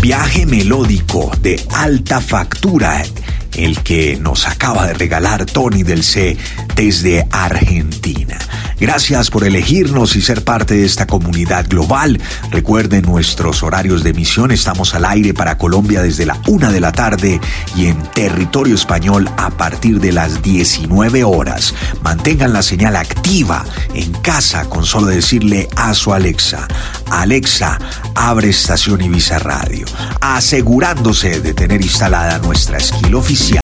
Viaje melódico de alta factura, el que nos acaba de regalar Tony del C desde Argentina. Gracias por elegirnos y ser parte de esta comunidad global. Recuerden nuestros horarios de emisión. Estamos al aire para Colombia desde la 1 de la tarde y en territorio español a partir de las 19 horas. Mantengan la señal activa en casa con solo decirle a su Alexa: Alexa, abre estación Ibiza Radio, asegurándose de tener instalada nuestra esquila oficial.